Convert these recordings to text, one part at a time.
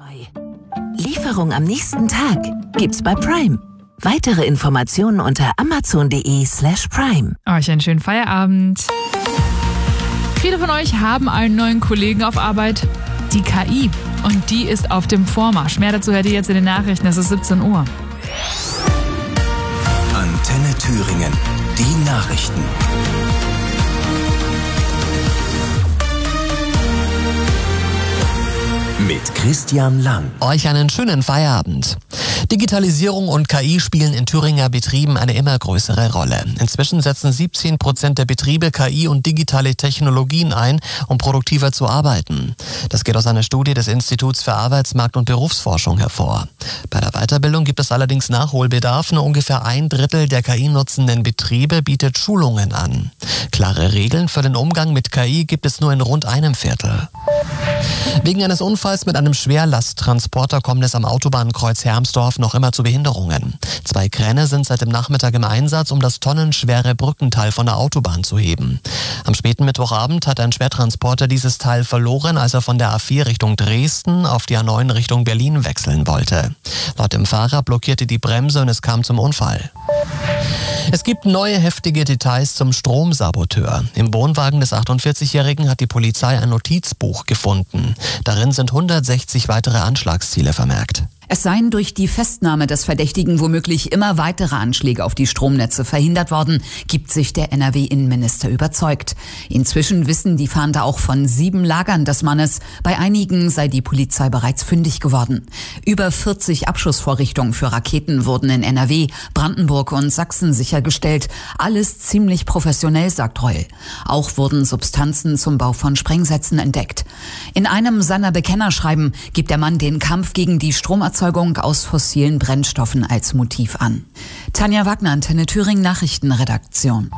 Lieferung am nächsten Tag gibt's bei Prime. Weitere Informationen unter amazon.de/prime. Euch einen schönen Feierabend. Viele von euch haben einen neuen Kollegen auf Arbeit, die KI. Und die ist auf dem Vormarsch. Mehr dazu hört ihr jetzt in den Nachrichten. Es ist 17 Uhr. Antenne Thüringen. Die Nachrichten. Mit Christian Lang. Euch einen schönen Feierabend. Digitalisierung und KI spielen in Thüringer Betrieben eine immer größere Rolle. Inzwischen setzen 17% der Betriebe KI und digitale Technologien ein, um produktiver zu arbeiten. Das geht aus einer Studie des Instituts für Arbeitsmarkt- und Berufsforschung hervor. Bei der Weiterbildung gibt es allerdings Nachholbedarf. Nur ungefähr 1/3 der KI-nutzenden Betriebe bietet Schulungen an. Klare Regeln für den Umgang mit KI gibt es nur in rund einem Viertel. Wegen eines Unfalls mit einem Schwerlasttransporter kommt es am Autobahnkreuz Hermsdorf noch immer zu Behinderungen. 2 Kräne sind seit dem Nachmittag im Einsatz, um das tonnenschwere Brückenteil von der Autobahn zu heben. Am späten Mittwochabend hat ein Schwertransporter dieses Teil verloren, als er von der A4 Richtung Dresden auf die A9 Richtung Berlin wechseln wollte. Laut dem Fahrer blockierte die Bremse und es kam zum Unfall. Es gibt neue heftige Details zum Stromsaboteur. Im Wohnwagen des 48-Jährigen hat die Polizei ein Notizbuch gefunden. Darin sind 160 weitere Anschlagsziele vermerkt. Es seien durch die Festnahme des Verdächtigen womöglich immer weitere Anschläge auf die Stromnetze verhindert worden, gibt sich der NRW-Innenminister überzeugt. Inzwischen wissen die Fahnder auch von 7 Lagern des Mannes. Bei einigen sei die Polizei bereits fündig geworden. Über 40 Abschussvorrichtungen für Raketen wurden in NRW, Brandenburg und Sachsen sichergestellt. Alles ziemlich professionell, sagt Reul. Auch wurden Substanzen zum Bau von Sprengsätzen entdeckt. In einem seiner Bekennerschreiben gibt der Mann den Kampf gegen die Stromerzeugung aus fossilen Brennstoffen als Motiv an. Tanja Wagner, Antenne Thüringen Nachrichtenredaktion.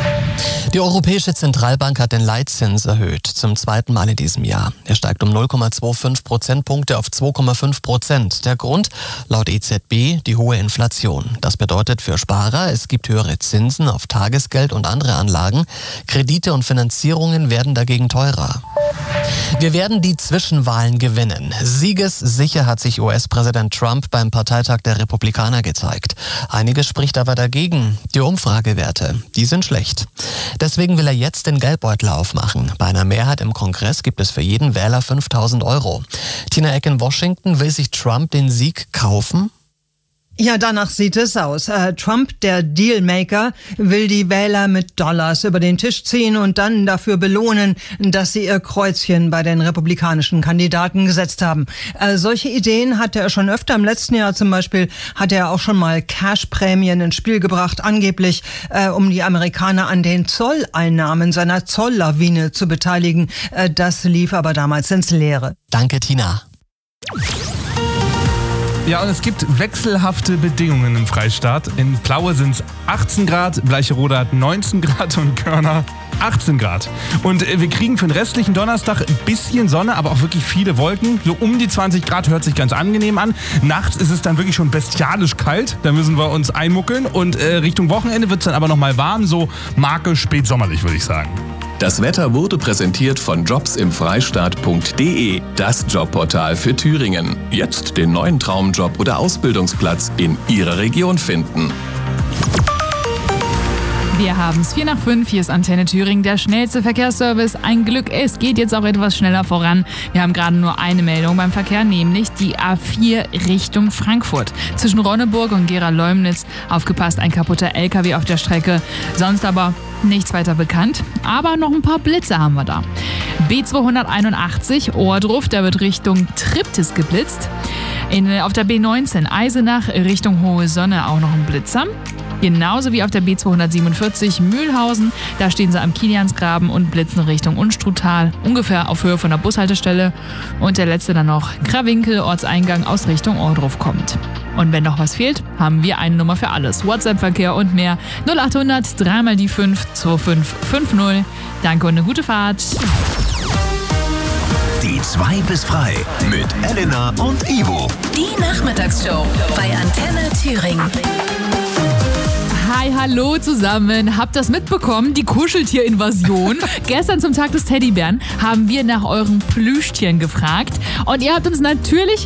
Die Europäische Zentralbank hat den Leitzins erhöht, zum 2. Mal in diesem Jahr. Er steigt um 0,25 Prozentpunkte auf 2,5%. Der Grund, laut EZB, die hohe Inflation. Das bedeutet für Sparer, es gibt höhere Zinsen auf Tagesgeld und andere Anlagen. Kredite und Finanzierungen werden dagegen teurer. Wir werden die Zwischenwahlen gewinnen. Siegessicher hat sich US-Präsident Trump beim Parteitag der Republikaner gezeigt. Einiges spricht aber dagegen. Die Umfragewerte, die sind schlecht. Deswegen will er jetzt den Geldbeutel aufmachen. Bei einer Mehrheit im Kongress gibt es für jeden Wähler 5.000 €. Tina Eck in Washington, will sich Trump den Sieg kaufen? Ja, danach sieht es aus. Trump, der Dealmaker, will die Wähler mit Dollars über den Tisch ziehen und dann dafür belohnen, dass sie ihr Kreuzchen bei den republikanischen Kandidaten gesetzt haben. Solche Ideen hatte er schon öfter. Im letzten Jahr zum Beispiel hat er auch schon mal Cashprämien ins Spiel gebracht, angeblich um die Amerikaner an den Zolleinnahmen seiner Zolllawine zu beteiligen. Das lief aber damals ins Leere. Danke, Tina. Ja, und es gibt wechselhafte Bedingungen im Freistaat. In Plaue sind es 18 Grad, Bleicherode hat 19 Grad und Körner 18 Grad. Und wir kriegen für den restlichen Donnerstag ein bisschen Sonne, aber auch wirklich viele Wolken. So um die 20 Grad hört sich ganz angenehm an. Nachts ist es dann wirklich schon bestialisch kalt. Da müssen wir uns einmuckeln. Und Richtung Wochenende wird es dann aber nochmal warm. So Marke spätsommerlich, würde ich sagen. Das Wetter wurde präsentiert von jobsimfreistaat.de, das Jobportal für Thüringen. Jetzt den neuen Traumjob oder Ausbildungsplatz in Ihrer Region finden. Wir haben es 4:05, hier ist Antenne Thüringen, der schnellste Verkehrsservice. Ein Glück, es geht jetzt auch etwas schneller voran. Wir haben gerade nur eine Meldung beim Verkehr, nämlich die A4 Richtung Frankfurt. Zwischen Ronneburg und Gera-Leumnitz, aufgepasst, ein kaputter LKW auf der Strecke. Sonst aber nichts weiter bekannt, aber noch ein paar Blitze haben wir da. B281 Ohrdruf, da wird Richtung Triptis geblitzt. Auf der B19 Eisenach Richtung Hohe Sonne auch noch ein Blitzer. Genauso wie auf der B247 Mühlhausen, da stehen sie am Kiliansgraben und blitzen Richtung Unstruttal, ungefähr auf Höhe von der Bushaltestelle. Und der letzte dann noch Krawinkel, Ortseingang aus Richtung Ohrdruf kommt. Und wenn noch was fehlt, haben wir eine Nummer für alles. WhatsApp-Verkehr und mehr. 0800 3 die 5 2550. Danke und eine gute Fahrt. Die 2 bis frei mit Elena und Ivo. Die Nachmittagsshow bei Antenne Thüringen. Hi, hallo zusammen. Habt das mitbekommen? Die Kuscheltier-Invasion. Gestern zum Tag des Teddybären haben wir nach euren Plüschtieren gefragt. Und ihr habt uns natürlich